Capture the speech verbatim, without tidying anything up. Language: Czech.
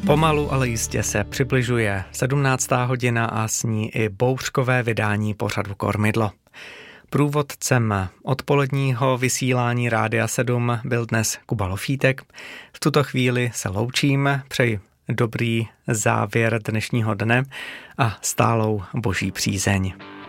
Pomalu, ale jistě se přibližuje sedmnáctá hodina a s ní i bouřkové vydání pořadu Kormidlo. Průvodcem odpoledního vysílání Rádia sedm byl dnes Kuba Lofítek. V tuto chvíli se loučím, přeji dobrý závěr dnešního dne a stálou boží přízeň.